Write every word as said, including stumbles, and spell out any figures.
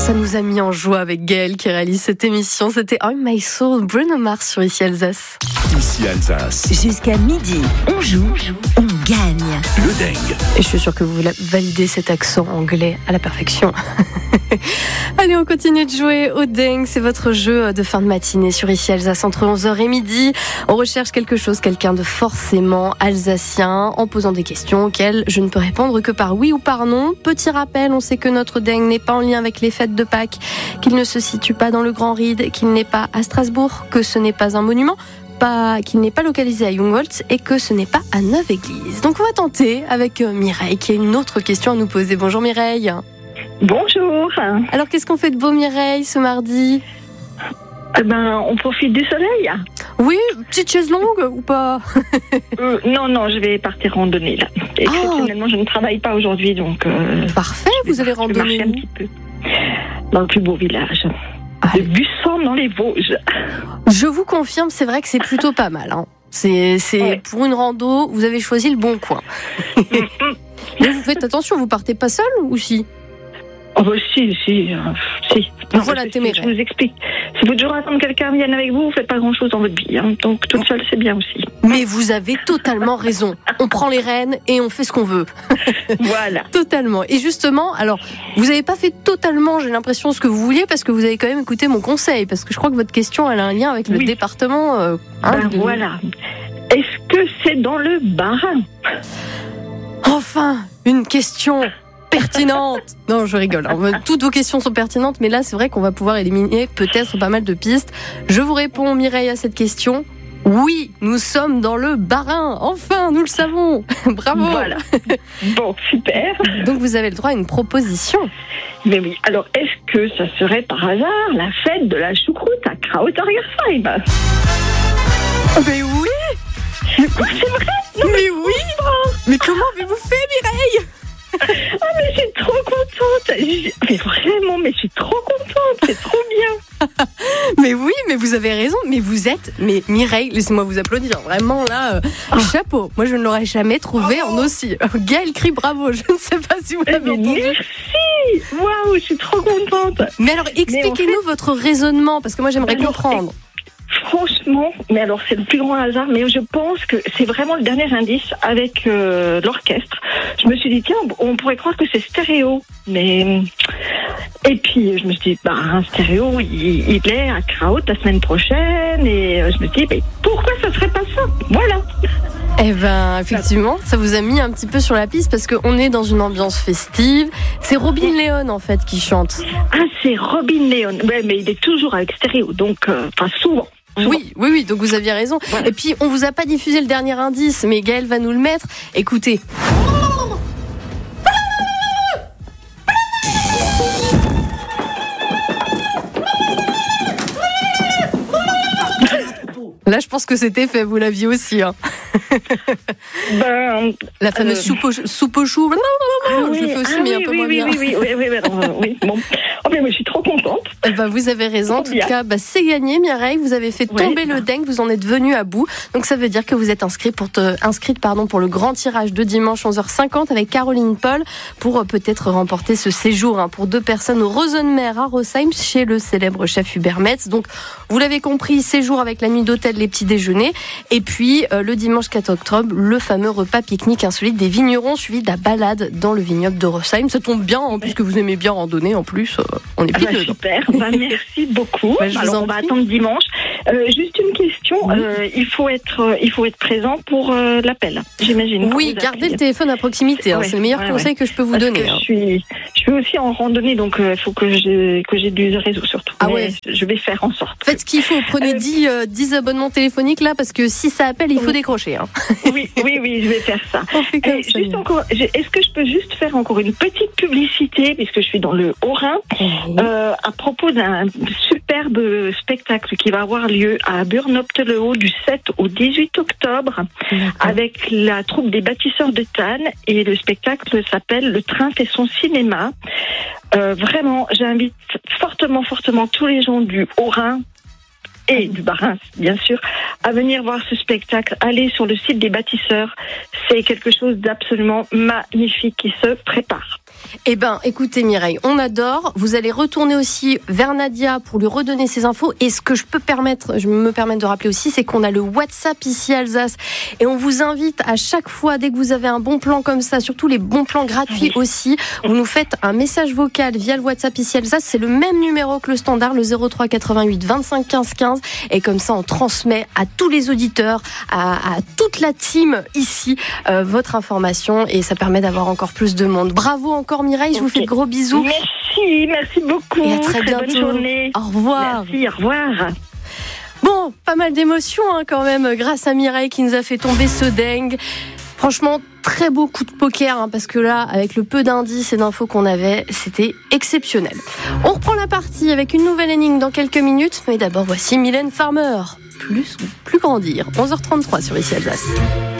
Ça nous a mis en joie avec Gaël qui réalise cette émission. C'était I'm My Soul, Bruno Mars sur Ici Alsace. Ici Alsace. Jusqu'à midi, on joue, on gagne. Le dingue. Et je suis sûre que vous validez cet accent anglais à la perfection. Allez, on continue de jouer au dingue. C'est votre jeu de fin de matinée sur Ici Alsace entre onze heures et midi. On recherche quelque chose, quelqu'un de forcément alsacien en posant des questions auxquelles je ne peux répondre que par oui ou par non. Petit rappel, on sait que notre dingue n'est pas en lien avec les fêtes de Pâques, qu'il ne se situe pas dans le Grand Ride, qu'il n'est pas à Strasbourg, que ce n'est pas un monument, pas, qu'il n'est pas localisé à Jungholz et que ce n'est pas à Neuve-Église. Donc on va tenter avec Mireille qui a une autre question à nous poser. Bonjour Mireille. Bonjour. Alors qu'est-ce qu'on fait de beau Mireille ce mardi ? Eh ben, on profite du soleil. Oui, petite chaise longue ou pas ? euh, Non, non, je vais partir randonner là. Exceptionnellement, oh. Je ne travaille pas aujourd'hui, donc... Euh, Parfait, vous allez randonner un petit peu dans le plus beau village. De Busson dans les Vosges. Je vous confirme, c'est vrai que c'est plutôt pas mal. Hein. C'est, c'est ouais. Pour une rando, vous avez choisi le bon coin. Mais vous faites attention, vous partez pas seul ou si ? Oh bah si, si, euh, si. Non, voilà, téméraire. Je vous explique. Si vous toujours attendre que quelqu'un vienne avec vous, vous faites pas grand-chose dans votre vie. Hein. Donc toute seule, c'est bien aussi. Mais vous avez totalement raison. On prend les rênes et on fait ce qu'on veut. Voilà. Totalement. Et justement, alors, vous avez pas fait totalement, j'ai l'impression, ce que vous vouliez, parce que vous avez quand même écouté mon conseil, parce que je crois que votre question, elle a un lien avec le oui. département. Euh, hein, ben de... Voilà. Est-ce que c'est dans le Bas-Rhin ? Enfin, une question pertinente. Non, je rigole. Alors, toutes vos questions sont pertinentes, mais là, c'est vrai qu'on va pouvoir éliminer peut-être pas mal de pistes. Je vous réponds, Mireille, à cette question. Oui, nous sommes dans le Bas-Rhin. Enfin, nous le savons. Bravo. Voilà. Bon, super. Donc, vous avez le droit à une proposition. Mais oui. Alors, est-ce que ça serait par hasard la fête de la choucroute à Krautergersheim ? Oh, mais oui. C'est vrai ? Non, mais, mais oui. Mais comment avez-vous fait, Mireille ? Ah mais je suis trop contente. Mais vraiment, mais je suis trop contente. C'est trop bien. Mais oui, mais vous avez raison. Mais vous êtes, mais Mireille, laissez-moi vous applaudir. Vraiment là, euh, oh. chapeau. Moi, je ne l'aurais jamais trouvé oh. en aussi. Gaël crie bravo. Je ne sais pas si vous l'avez mais entendu. Merci. Waouh, je suis trop contente. Mais alors, expliquez-nous mais en fait... votre raisonnement, parce que moi, j'aimerais alors, comprendre. Franchement, mais alors c'est le plus grand hasard, mais je pense que c'est vraiment le dernier indice avec euh, l'orchestre. Je me suis dit, tiens, on pourrait croire que c'est stéréo, mais... Et puis je me suis dit, bah, un stéréo, il, il est à Kraut la semaine prochaine, et je me suis dit, mais pourquoi ça serait pas ça ? Voilà. Eh ben, effectivement, ça vous a mis un petit peu sur la piste parce qu'on est dans une ambiance festive. C'est Robin Leon, en fait, qui chante. Ah, c'est Robin Leon. Ouais, mais il est toujours avec stéréo, donc, euh, enfin, souvent. souvent. Oui, oui, oui, donc vous aviez raison. Voilà. Et puis, on vous a pas diffusé le dernier indice, mais Gaël va nous le mettre. Écoutez. Là, je pense que c'était fait, vous l'aviez aussi. Hein. Ben, la fameuse euh... soupe, au, soupe au chou. Non, non, non, ah, je oui, le fais aussi, ah, mais oui, un peu oui, moins oui, bien. Oui, oui, oui, oui, oui, oui, oui. Bon. Oh, mais moi, je suis trop contente. Bah, vous avez raison. En tout bien. cas, bah, c'est gagné, Mireille. Vous avez fait tomber ouais. le dingue. Vous en êtes venu à bout. Donc, ça veut dire que vous êtes inscrit pour te, inscrite pardon, pour le grand tirage de dimanche onze heures cinquante avec Caroline Paul pour euh, peut-être remporter ce séjour hein, pour deux personnes au Rosenmer à Rosheim chez le célèbre chef Hubert Metz. Donc, vous l'avez compris, séjour avec la nuit d'hôtel, les petits déjeuners. Et puis, euh, le dimanche quatre octobre, le fameux repas pique-nique insolite des vignerons suivi de la balade dans le vignoble de Rosheim. Ça tombe bien, hein, puisque vous aimez bien randonner en plus. Euh, on est ah bah super, bah, merci beaucoup. Bah, Alors, on va attendre dimanche. Euh, juste une question, oui. euh, il, faut être, euh, il faut être présent pour euh, l'appel, j'imagine. Oui, gardez le téléphone à proximité. Hein, ouais, c'est le meilleur ouais, conseil ouais. que je peux vous Parce donner. Que hein. je, suis, je suis aussi en randonnée, donc il euh, faut que j'ai, que j'ai du réseau surtout. Ah Mais ouais. Je vais faire en sorte. Faites ce qu'il faut, prenez euh, dix, euh, dix abonnements téléphoniques là, parce que si ça appelle, il faut oui. décrocher. Hein. Oui, oui, oui, je vais faire ça. Et ça juste encore, est-ce que je peux juste faire encore une petite publicité, puisque je suis dans le Haut-Rhin, oui. euh, à propos d'un superbe spectacle qui va avoir lieu à Burnopte-le-Haut du sept au dix-huit octobre D'accord. avec la troupe des bâtisseurs de Tannes, et le spectacle s'appelle Le Train fait son cinéma. Euh, vraiment, j'invite fortement, fortement tous les gens du Haut-Rhin et du Bas-Rhin, bien sûr, à venir voir ce spectacle. Allez sur le site des bâtisseurs, c'est quelque chose d'absolument magnifique qui se prépare. Eh ben, écoutez Mireille, on adore. Vous allez retourner aussi vers Nadia pour lui redonner ses infos. Et ce que je peux permettre, je me permettre de rappeler aussi, c'est qu'on a le WhatsApp ici Alsace. Et on vous invite à chaque fois, dès que vous avez un bon plan comme ça, surtout les bons plans gratuits oui. aussi, vous nous faites un message vocal via le WhatsApp ici Alsace. C'est le même numéro que le standard, le zéro trois quatre-vingt-huit vingt-cinq quinze quinze. Et comme ça, on transmet à tous les auditeurs, à, à toute la team ici, euh, votre information. Et ça permet d'avoir encore plus de monde. Bravo encore Mireille, je okay. vous fais de gros bisous. Merci, merci beaucoup. Et à très, très bientôt. Bonne journée. Au revoir. Merci, au revoir. Bon, pas mal d'émotions hein, quand même, grâce à Mireille qui nous a fait tomber ce dingue. Franchement, très beau coup de poker, hein, parce que là, avec le peu d'indices et d'infos qu'on avait, c'était exceptionnel. On reprend la partie avec une nouvelle énigme dans quelques minutes, mais d'abord voici Mylène Farmer. Plus, plus grandir. onze heures trente-trois sur Ici Alsace.